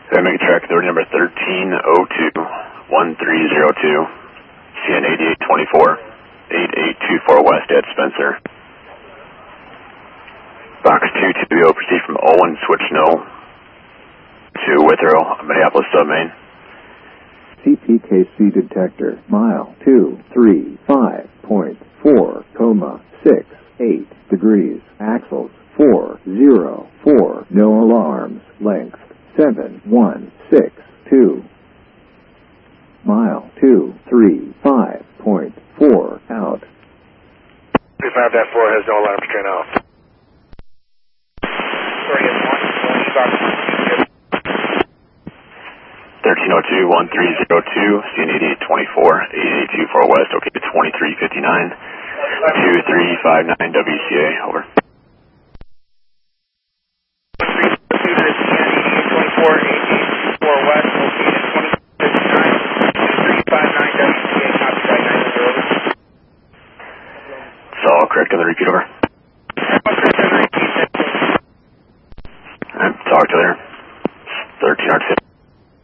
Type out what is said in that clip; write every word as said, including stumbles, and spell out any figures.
Okay, make a track authority number thirteen oh two, one three zero two, C N eighty-eight twenty-four, eight eight two four West at Spencer. Box two two zero, proceed from Owen, switch no to Withrow, Minneapolis submain. C P K C detector, mile two three five point four, comma six eight degrees, axles four zero four, no alarms, length seven one six two. Mile two three five point four, out. two five dash four has no alarms, train off. Sorry, it's one, one, stop. thirteen oh two, one three zero two, C N eighty-eight twenty-four, eight eight two four West, okay, twenty-three fifty-nine, two three five nine W C A, over. twenty-four, eight eight four West, located twenty-three fifty-nine, two three five nine W C A, copy right nine zero, over. It's all correct on the repeat, over.